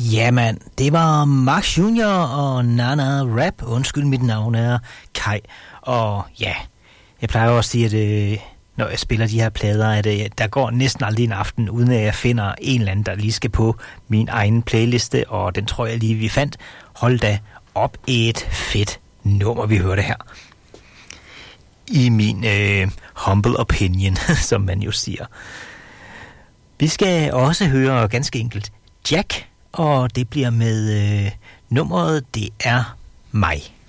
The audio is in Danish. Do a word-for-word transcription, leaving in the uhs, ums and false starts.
Jamen, det var Max Junior og Nana Rap. Undskyld, mit navn er Kai. Og ja, jeg plejer også at sige, at øh, når jeg spiller de her plader, at øh, der går næsten aldrig en aften, uden at jeg finder en eller anden, der lige skal på min egen playliste. Og den tror jeg lige, vi fandt. Hold da op, et fedt nummer, vi hørte her. I min øh, humble opinion, som man jo siger. Vi skal også høre ganske enkelt Jack, og det bliver med øh, nummeret, det er mig.